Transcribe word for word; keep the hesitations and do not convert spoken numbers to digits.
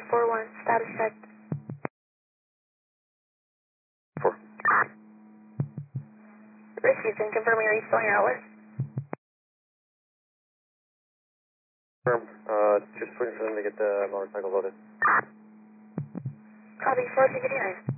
four one, status check. Four. Received and confirming, are you still on your outlet? Confirm. Uh, just waiting for them to get the motorcycle loaded. Copy, four two nine.